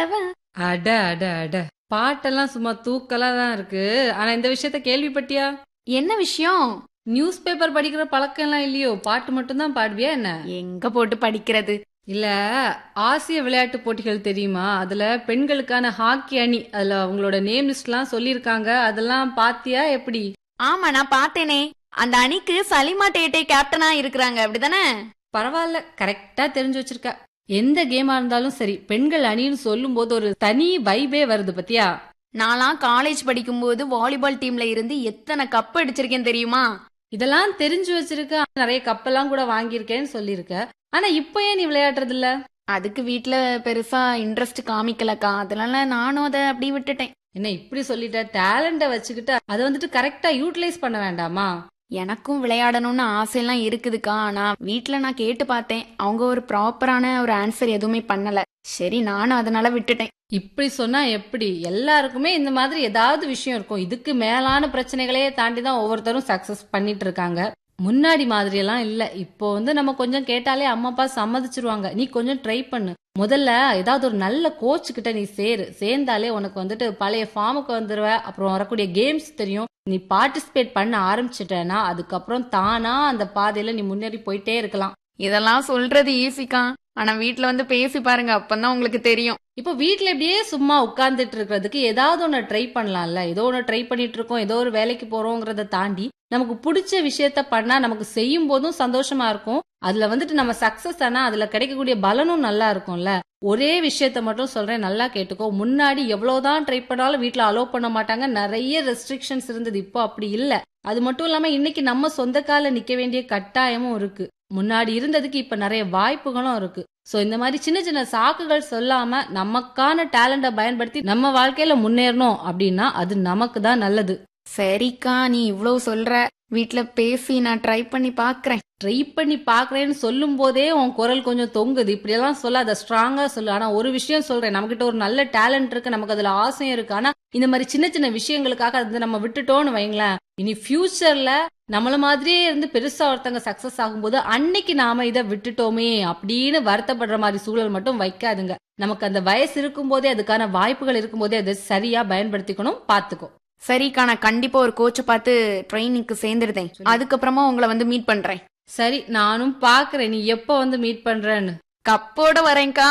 வரவா. அட அட அட, பாட்டெல்லாம் சும்மா தூக்கலா தான் இருக்கு. ஆனா இந்த விஷயத்த கேள்விப்பட்டியா? என்ன விஷயம்? நியூஸ் பேப்பர் படிக்கிற பழக்கம் எல்லாம் இல்லையோ? பாட்டு மட்டும் தான் பாடுவியா என்ன? எங்க போட்டு படிக்கிறது? இல்ல, ஆசிய விளையாட்டு போட்டிகள் தெரியுமா? அதுல பெண்களுக்கான ஹாக்கி அணி, அதுல அவங்களோட நேம் லிஸ்ட்லாம் சொல்லியிருக்காங்க. அதெல்லாம் பாத்தியா எப்படி? ஆமா, நான் பார்த்தேனே. அந்த அணிக்கு சலிமா டேட்டே கேப்டனா இருக்கிறாங்க, அப்படிதானே? பரவாயில்ல, கரெக்டா தெரிஞ்சு வச்சிருக்க. எந்த கேமா இருந்தாலும் சரி, பெண்கள் அணின்னு சொல்லும் போது ஒரு தனி வைபே வருது பத்தியா? நான்லாம் காலேஜ் படிக்கும்போது வாலிபால் டீம்ல இருந்து எத்தனை கப் அடிச்சிருக்கேன் தெரியுமா? இதெல்லாம் தெரிஞ்சு வச்சிருக்க, நிறைய கப்பெல்லாம் கூட வாங்கியிருக்கேன்னு சொல்லியிருக்க. ஆனா இப்ப ஏன் நீ விளையாடுறது இல்ல? அதுக்கு வீட்ல பெருசா இன்ட்ரெஸ்ட் காமிக்கலக்கா, அதனால நானும் அதை அப்படி விட்டுட்டேன். என்ன இப்படி சொல்லிட்ட? டேலண்ட வச்சுக்கிட்டு அதை வந்துட்டு கரெக்டா யூட்டிலைஸ் பண்ண வேண்டாமா? எனக்கும் விளையாடணும்னு ஆசையெல்லாம் இருக்குதுக்கா. ஆனா வீட்ல நான் கேட்டு பார்த்தேன், அவங்க ஒரு ப்ராப்பரான ஒரு ஆன்சர் எதுவுமே பண்ணல. சரி, நானும் அதனால விட்டுட்டேன். இப்படி சொன்னா எப்படி? எல்லாருக்குமே இந்த மாதிரி ஏதாவது விஷயம் இருக்கும். இதுக்கு மேலான பிரச்சனைகளையே தாண்டி தான் ஒவ்வொருத்தரும் சக்சஸ் பண்ணிட்டு இருக்காங்க. முன்னாடி மாதிரி எல்லாம் இல்ல. இப்போ நம்ம கொஞ்சம் கேட்டாலே அம்மா அப்பா சம்மதிச்சிருவாங்க. நீ கொஞ்சம் ட்ரை பண்ணு. முதல்ல ஏதாவது ஒரு நல்ல கோச் கிட்ட நீ சேர்ந்தாலே உனக்கு வந்துட்டு பழைய ஃபார்முக்கு வந்துருவ. அப்புறம் வரக்கூடிய கேம்ஸ் தெரியும். நீ பார்ட்டிசிபேட் பண்ண ஆரம்பிச்சிட்டேன்னா அதுக்கப்புறம் தானா அந்த பாதையில நீ முன்னேறி போயிட்டே இருக்கலாம். இதெல்லாம் சொல்றது ஈஸிக்கா, ஆனா வீட்ல வந்து பேசி பாருங்க, அப்பதான் உங்களுக்கு தெரியும். இப்போ வீட்ல இப்படியே சும்மா உட்கார்ந்துட்டு இருக்கிறதுக்கு ஏதாவது ஒண்ணு ட்ரை பண்ணலாம்ல. ஏதோ ஒண்ணு ட்ரை பண்ணிட்டு இருக்கோம், ஏதோ ஒரு வேலைக்கு போறோங்கிறத தாண்டி நமக்கு பிடிச்ச விஷயத்த பண்ணா நமக்கு செய்யும் போதும் சந்தோஷமா இருக்கும். அதுல வந்துட்டு நம்ம சக்சஸ் ஆனா அதுல கிடைக்கக்கூடிய பலனும் நல்லா இருக்கும்ல. ஒரே விஷயத்த மட்டும் சொல்றேன், நல்லா கேட்டுக்கோ. முன்னாடி எவ்வளவுதான் ட்ரை பண்ணாலும் வீட்ல அலோவ் பண்ண மாட்டாங்க. நிறைய ரெஸ்ட்ரிக்ஷன்ஸ் இருந்தது. இப்போ அப்படி இல்ல. அது மட்டும் இல்லாம இன்னைக்கு நம்ம சொந்த கால நிக்க வேண்டிய கட்டாயமும் இருக்கு. முன்னாடி இருந்ததுக்கு இப்ப நிறைய வாய்ப்புகளும் இருக்கு. சோ இந்த மாதிரி சின்ன சின்ன சாக்குகள் சொல்லாம நமக்கான டேலண்ட பயன்படுத்தி நம்ம வாழ்க்கையில முன்னேறணும் அப்படின்னா அது நமக்கு தான் நல்லது. சரிக்கா, நீ இவ்வளவு சொல்ற, வீட்ல பேசி நான் ட்ரை பண்ணி பாக்குறேன். ட்ரை பண்ணி பாக்குறேன்னு சொல்லும் போதே உன் குரல் கொஞ்சம் தொங்குது. இப்படியெல்லாம் சொல்லாத, ஸ்ட்ராங்கா சொல்லு. ஆனா ஒரு விஷயம் சொல்றேன், நமக்கிட்ட ஒரு நல்ல டேலண்ட் இருக்கு, நமக்கு அதுல ஆசையும் இருக்கு. ஆனா இந்த மாதிரி சின்ன சின்ன விஷயங்களுக்காக அது நம்ம விட்டுட்டோம்னு வைங்களேன், இனி ஃபியூச்சர்ல நம்மள மாதிரியே இருந்து பெருசா ஒருத்தங்க சக்சஸ் ஆகும்போது அன்னைக்கு நாம இதை விட்டுட்டோமே அப்படின்னு வருத்தப்படுற மாதிரி சூழல் மட்டும் வைக்காதுங்க. நமக்கு அந்த வயசு இருக்கும் போதே, அதுக்கான வாய்ப்புகள் இருக்கும் போதே அதை சரியா பயன்படுத்திக்கணும். பாத்துக்கோ. சரிக்கா, நான் கண்டிப்பா ஒரு கோச்சை பார்த்து ட்ரைனிங்க்கு சேர்ந்துடுதேன். அதுக்கப்புறமா உங்களை வந்து மீட் பண்றேன். சரி, நானும் பாக்குறேன் நீ எப்ப வந்து மீட் பண்றேன்னு. கப்போட வரேன்க்கா.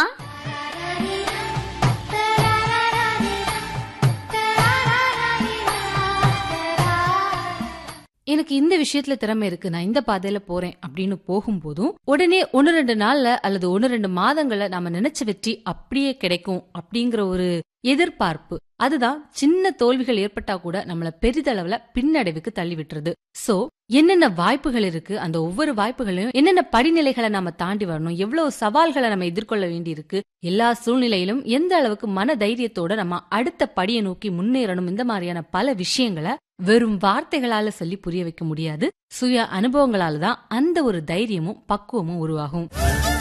எனக்கு இந்த விஷயத்துல திறமை இருக்கு, நான் இந்த பாதையில போறேன் அப்படின்னு போகும்போதும் உடனே 1-2 நாள்ல அல்லது 1-2 மாதங்கள்ல நாம நினைச்ச வெற்றி அப்படியே கிடைக்கும் அப்படிங்கிற ஒரு எதிர்பார்ப்பு, அதுதான் சின்ன தோல்விகள் ஏற்பட்டா கூட நம்மள பெரிதளவுல பின்னடைவுக்கு தள்ளி விட்டுறது. சோ என்னென்ன வாய்ப்புகள் இருக்கு, அந்த ஒவ்வொரு வாய்ப்புகளையும் என்னென்ன படிநிலைகளை நாம தாண்டி வரணும், எவ்வளவு சவால்களை நம்ம எதிர்கொள்ள வேண்டி இருக்கு, எல்லா சூழ்நிலையிலும் எந்த அளவுக்கு மன தைரியத்தோட நம்ம அடுத்த படியை நோக்கி முன்னேறணும், இந்த மாதிரியான பல விஷயங்களை வெறும் வார்த்தைகளால சொல்லி புரிய வைக்க முடியாது. சுய அனுபவங்களால தான் அந்த ஒரு தைரியமும் பக்குவமும் உருவாகும்.